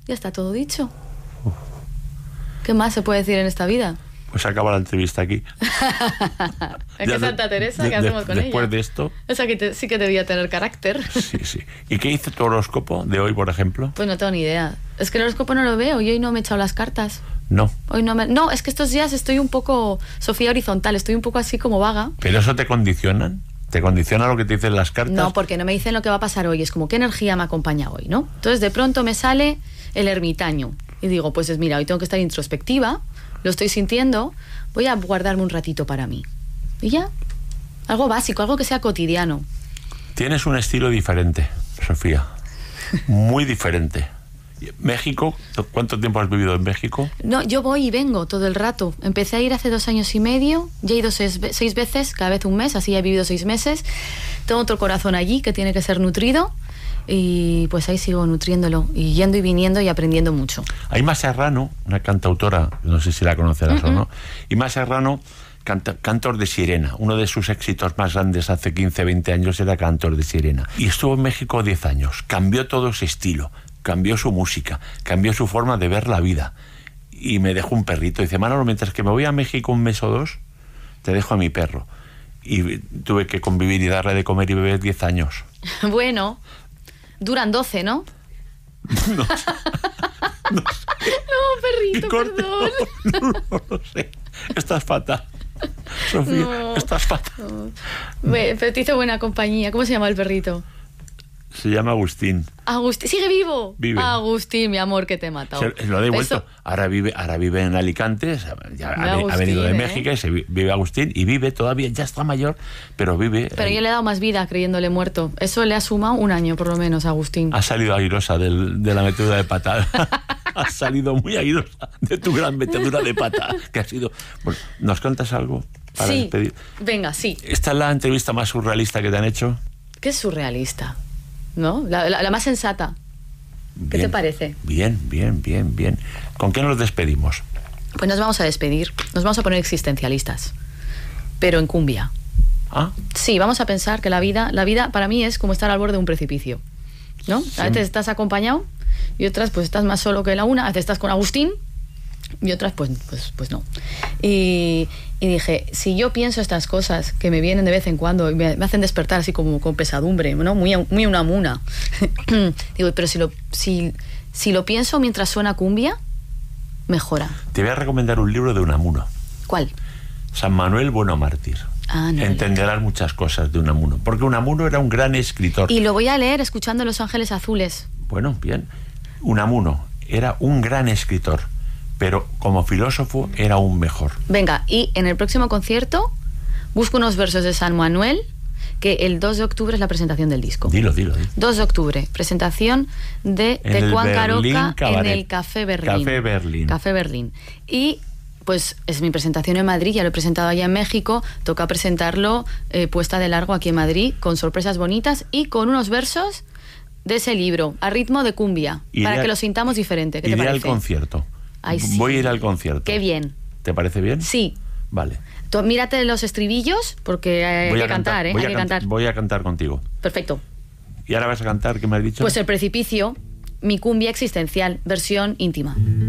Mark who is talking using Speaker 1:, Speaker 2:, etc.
Speaker 1: Ya está todo dicho. ¿Qué más se puede decir en esta vida?
Speaker 2: Pues acaba la entrevista aquí.
Speaker 1: Es que Santa Teresa, ¿qué hacemos con ella?
Speaker 2: Después de esto...
Speaker 1: Esa que sí que debía tener carácter.
Speaker 2: Sí, sí. ¿Y qué dice tu horóscopo de hoy, por ejemplo?
Speaker 1: Pues no tengo ni idea. Es que el horóscopo no lo veo y hoy no me he echado las cartas.
Speaker 2: No.
Speaker 1: Hoy no, es que estos días estoy un poco, Sofía horizontal, estoy un poco así como vaga.
Speaker 2: ¿Pero eso te condicionan? ¿Te condiciona lo que te dicen las cartas?
Speaker 1: No, porque no me dicen lo que va a pasar hoy. Es como, ¿qué energía me acompaña hoy, no? Entonces, de pronto me sale el ermitaño. Y digo, pues mira, hoy tengo que estar introspectiva, lo estoy sintiendo, voy a guardarme un ratito para mí. Y ya, algo básico, algo que sea cotidiano.
Speaker 2: Tienes un estilo diferente, Sofía. Muy diferente. México, ¿cuánto tiempo has vivido en México?
Speaker 1: No, yo voy y vengo todo el rato. Empecé a ir hace 2 años y medio, ya he ido 6 veces, cada vez un mes, así ya he vivido 6 meses. Tengo otro corazón allí que tiene que ser nutrido y pues ahí sigo nutriéndolo y yendo y viniendo y aprendiendo mucho.
Speaker 2: Ima Serrano, una cantautora, no sé si la conocerás o no. Ima Serrano, Cantor de Sirena. Uno de sus éxitos más grandes hace 15, 20 años era Cantor de Sirena. Y estuvo en México 10 años. Cambió todo ese estilo. Cambió su música, cambió su forma de ver la vida. Y me dejó un perrito. Dice, Manolo, mientras que me voy a México 1 mes o 2, te dejo a mi perro. Y tuve que convivir y darle de comer y beber 10 años.
Speaker 1: Bueno, duran 12, ¿no?
Speaker 2: No,
Speaker 1: no, perrito, perdón.
Speaker 2: No lo sé. Estás fatal. Sofía,
Speaker 1: no,
Speaker 2: estás fatal.
Speaker 1: No. Pero te hizo buena compañía. ¿Cómo se llama el perrito?
Speaker 2: Se llama Agustín.
Speaker 1: Agustín, ¿sigue vivo?
Speaker 2: Vive.
Speaker 1: Agustín, mi amor, que te he matado.
Speaker 2: Lo he devuelto. Ahora vive en Alicante, ya ha venido de México, y vive Agustín, y vive todavía, ya está mayor, pero vive.
Speaker 1: Pero yo le he dado más vida creyéndole muerto. Eso le ha sumado 1 año, por lo menos, a Agustín.
Speaker 2: Ha salido airosa de la metedura de pata. Ha salido muy airosa de tu gran metedura de pata, que ha sido... Bueno, ¿nos cuentas algo para despedir?
Speaker 1: Venga, sí.
Speaker 2: ¿Esta es la entrevista más surrealista que te han hecho?
Speaker 1: ¿Qué es surrealista? ¿No? La más sensata.
Speaker 2: Bien,
Speaker 1: ¿qué te parece?
Speaker 2: Bien. ¿Con qué nos despedimos?
Speaker 1: Pues nos vamos a despedir. Nos vamos a poner existencialistas. Pero en cumbia.
Speaker 2: ¿Ah?
Speaker 1: Sí, vamos a pensar que la vida para mí es como estar al borde de un precipicio, ¿no? Sí. A veces estás acompañado y otras pues estás más solo que la una. A veces estás con Agustín y otras pues no. Y dije, si yo pienso estas cosas que me vienen de vez en cuando y me hacen despertar así como con pesadumbre, ¿no? Muy una muna. Digo, pero si lo pienso mientras suena cumbia, mejora.
Speaker 2: Te voy a recomendar un libro de Unamuno.
Speaker 1: ¿Cuál?
Speaker 2: San Manuel Bueno Mártir.
Speaker 1: No,
Speaker 2: entenderás muchas cosas de Unamuno, porque Unamuno era un gran escritor.
Speaker 1: Y lo voy a leer escuchando Los Ángeles Azules.
Speaker 2: Bueno, bien. Unamuno era un gran escritor, pero como filósofo era aún mejor.
Speaker 1: Venga, y en el próximo concierto busco unos versos de San Manuel, que el 2 de octubre es la presentación del disco.
Speaker 2: Dilo.
Speaker 1: 2 de octubre, presentación de Juan Caroca en el Café Berlín. Café Berlín. Y pues es mi presentación en Madrid, ya lo he presentado allá en México, toca presentarlo puesta de largo aquí en Madrid, con sorpresas bonitas y con unos versos de ese libro, a ritmo de cumbia, para que lo sintamos diferente. ¿Qué te parece?
Speaker 2: Iré al concierto.
Speaker 1: Ay, sí.
Speaker 2: Voy a ir al concierto.
Speaker 1: Qué bien.
Speaker 2: ¿Te parece bien?
Speaker 1: Sí.
Speaker 2: Vale.
Speaker 1: Tú, mírate los estribillos, porque hay que cantar, ¿eh? Hay que cantar.
Speaker 2: Voy a cantar contigo.
Speaker 1: Perfecto.
Speaker 2: ¿Y ahora vas a cantar? ¿Qué me has dicho?
Speaker 1: Pues El Precipicio, mi cumbia existencial, versión íntima.